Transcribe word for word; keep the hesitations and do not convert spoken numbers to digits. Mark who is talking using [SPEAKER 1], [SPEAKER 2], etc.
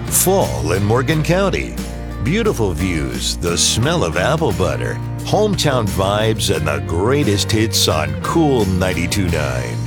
[SPEAKER 1] Fall in Morgan County. Beautiful views, the smell of apple butter, hometown vibes, and the greatest hits on Cool ninety-two point nine.